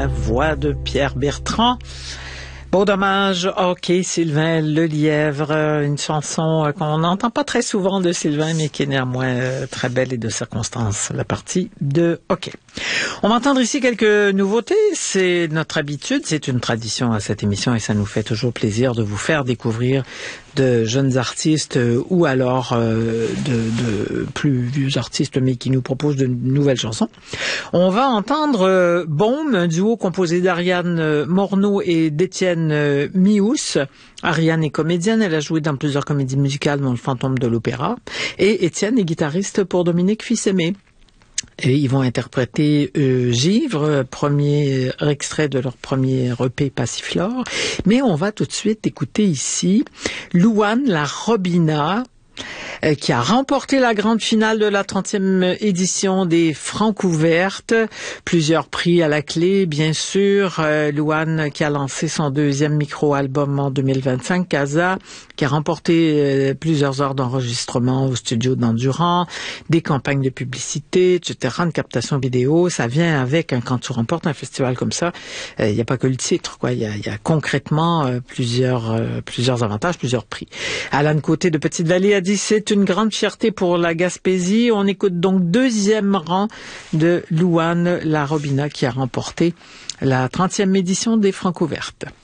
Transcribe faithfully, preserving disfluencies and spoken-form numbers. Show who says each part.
Speaker 1: la voix de Pierre Bertrand. Beau dommage, ok, Sylvain Lelièvre, une chanson qu'on n'entend pas très souvent de Sylvain, mais qui est néanmoins euh, très belle et de circonstance, la partie de OK. On va entendre ici quelques nouveautés, c'est notre habitude, c'est une tradition à cette émission et ça nous fait toujours plaisir de vous faire découvrir de jeunes artistes euh, ou alors euh, de, de plus vieux artistes, mais qui nous proposent de nouvelles chansons. On va entendre euh, Baume, un duo composé d'Ariane euh, Morneau et d'Étienne euh, Mious. Ariane est comédienne, elle a joué dans plusieurs comédies musicales, dont Le Fantôme de l'Opéra. Et Étienne est guitariste pour Dominique Fils-Aimé. Et ils vont interpréter euh, Givre, premier extrait de leur premier E P Passiflore. Mais on va tout de suite écouter ici Louane La Robina, euh, qui a remporté la grande finale de la trentième édition des Francouvertes. Plusieurs prix à la clé, bien sûr. Euh, Louane qui a lancé son deuxième micro-album en deux mille vingt-cinq, Casa, qui a remporté euh, plusieurs heures d'enregistrement au studio d'Endurant, des campagnes de publicité, et cetera, une captation vidéo. Ça vient avec, hein, quand tu remportes un festival comme ça, il euh, n'y a pas que le titre, quoi. Il y a, y a concrètement euh, plusieurs, euh, plusieurs avantages, plusieurs prix. Alan Côté de Petite-Vallée a dit c'est une grande fierté pour la Gaspésie. On écoute donc deuxième rang de Louane La Robina qui a remporté la trentième édition des Francouvertes.